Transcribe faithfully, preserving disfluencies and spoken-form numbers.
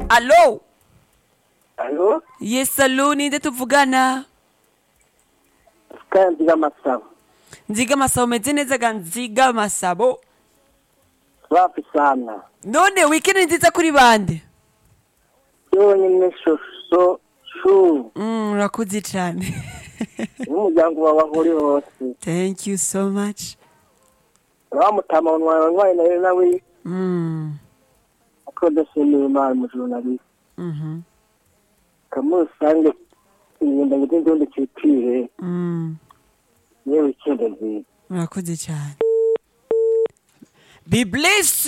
Allo? Alo, Yes, allo, ninde tuvugana? kandi y'amasabo. Nziga Masabo, umeze neza ga Nziga Masabo? Safi sana. None weekend nziza kuri bande? Yonyine shosho shu. Mm, urakoze cyane. N'umuryango wawe aho uri hose. Thank you so much. Uramutama wawe wawe nawe nawe. Mm. Akodashimiye Imana mu journalist. Mhm. Kamusange ingenda ngende ndi cyitire. Mm. Yewe weekend nziza. Urakoze cyane. Be blessed.